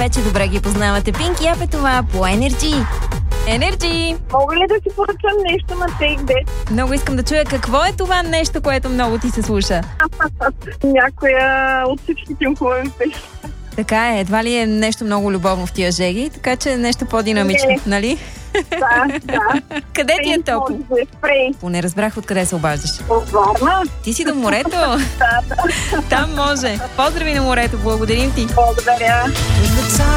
вече добре ги познавате. Пинк и Апе, това по Energy. Energy! Мога ли да си поръчам нещо на Take That? Много искам да чуя какво е това нещо, което много ти се слуша. Някоя от всичките им хубави песни. Така е, едва ли е нещо много любовно в тия жеги, така че нещо по-динамично, нали? Да. Къде ти е топло? Спрей. Поне разбрах откъде се обаждаш. От Варна. Ти си до морето? Да. Там може. Поздрави на морето, благодарим ти. Благодаря.